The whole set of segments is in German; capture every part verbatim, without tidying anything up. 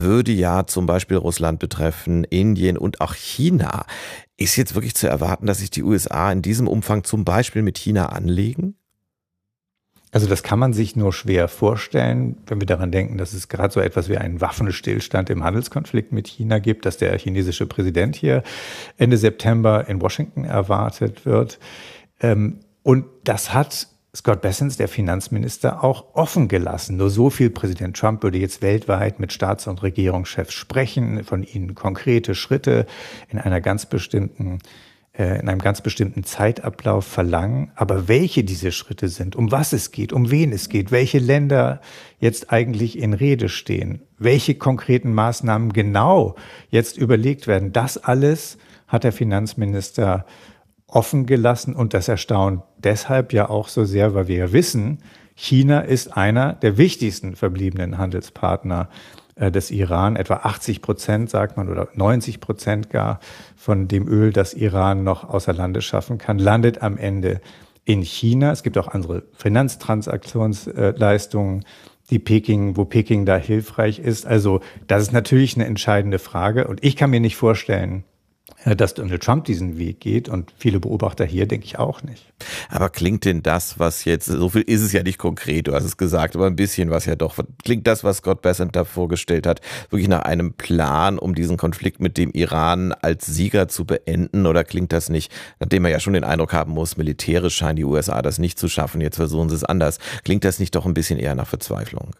würde ja zum Beispiel Russland betreffen, Indien und auch China. Ist jetzt wirklich zu erwarten, dass sich die U S A in diesem Umfang zum Beispiel mit China anlegen? Also das kann man sich nur schwer vorstellen, wenn wir daran denken, dass es gerade so etwas wie einen Waffenstillstand im Handelskonflikt mit China gibt, dass der chinesische Präsident hier Ende September in Washington erwartet wird. Und das hat Scott Bessent, der Finanzminister, auch offen gelassen. Nur so viel: Präsident Trump würde jetzt weltweit mit Staats- und Regierungschefs sprechen, von ihnen konkrete Schritte in einer ganz bestimmten in einem ganz bestimmten Zeitablauf verlangen. Aber welche diese Schritte sind, um was es geht, um wen es geht, welche Länder jetzt eigentlich in Rede stehen, welche konkreten Maßnahmen genau jetzt überlegt werden, das alles hat der Finanzminister offen gelassen. Und das erstaunt deshalb ja auch so sehr, weil wir ja wissen, China ist einer der wichtigsten verbliebenen Handelspartner des Iran. Etwa achtzig Prozent, sagt man, oder neunzig Prozent gar von dem Öl, das Iran noch außer Landes schaffen kann, landet am Ende in China. Es gibt auch andere Finanztransaktionsleistungen, die Peking, wo Peking da hilfreich ist. Also das ist natürlich eine entscheidende Frage. Und ich kann mir nicht vorstellen, dass Donald Trump diesen Weg geht, und viele Beobachter hier, denke ich, auch nicht. Aber klingt denn das, was jetzt, so viel ist es ja nicht konkret, du hast es gesagt, aber ein bisschen was ja doch, klingt das, was Scott Bessent da vorgestellt hat, wirklich nach einem Plan, um diesen Konflikt mit dem Iran als Sieger zu beenden, oder klingt das nicht, nachdem man ja schon den Eindruck haben muss, militärisch scheinen die U S A das nicht zu schaffen, jetzt versuchen sie es anders, klingt das nicht doch ein bisschen eher nach Verzweiflung?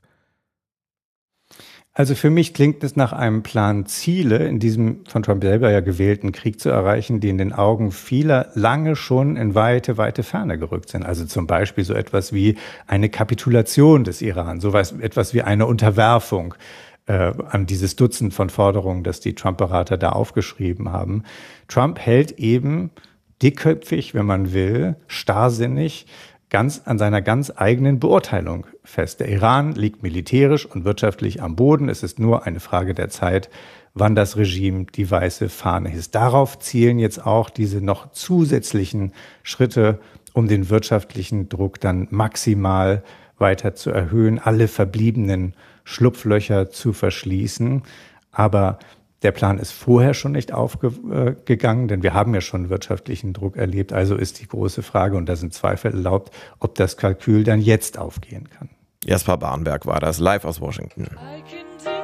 Also für mich klingt es nach einem Plan, Ziele in diesem von Trump selber ja gewählten Krieg zu erreichen, die in den Augen vieler lange schon in weite, weite Ferne gerückt sind. Also zum Beispiel so etwas wie eine Kapitulation des Iran, so etwas wie eine Unterwerfung äh, an dieses Dutzend von Forderungen, das die Trump-Berater da aufgeschrieben haben. Trump hält eben dickköpfig, wenn man will, starrsinnig, ganz an seiner ganz eigenen Beurteilung fest. Der Iran liegt militärisch und wirtschaftlich am Boden. Es ist nur eine Frage der Zeit, wann das Regime die weiße Fahne hisst. Darauf zielen jetzt auch diese noch zusätzlichen Schritte, um den wirtschaftlichen Druck dann maximal weiter zu erhöhen, alle verbliebenen Schlupflöcher zu verschließen. Aber der Plan ist vorher schon nicht aufgegangen, denn wir haben ja schon wirtschaftlichen Druck erlebt. Also ist die große Frage, und da sind Zweifel erlaubt, ob das Kalkül dann jetzt aufgehen kann. Jaspar Barnberg war das, live aus Washington.